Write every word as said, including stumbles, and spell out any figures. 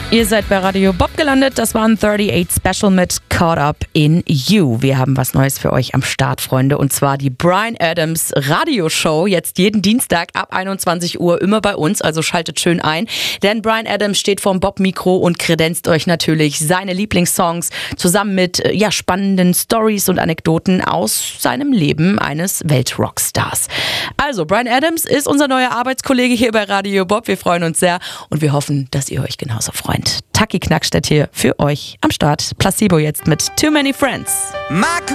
Ihr seid bei Radio Bob gelandet. Das war ein achtundachtzig Special mit Caught Up in You. Wir haben was Neues für euch am Start, Freunde. Und zwar die Bryan Adams Radioshow. Jetzt jeden Dienstag ab einundzwanzig Uhr immer bei uns. Also schaltet schön ein. Denn Bryan Adams steht vorm Bob-Mikro und kredenzt euch natürlich seine Lieblingssongs zusammen mit ja, spannenden Stories und Anekdoten aus seinem Leben eines Weltrockstars. Also, Bryan Adams ist unser neuer Arbeitskollege hier bei Radio Bob. Wir freuen uns sehr und wir hoffen, dass ihr euch genauso freut. Taki Knackstedt hier für euch am Start. Placebo jetzt mit Too Many Friends.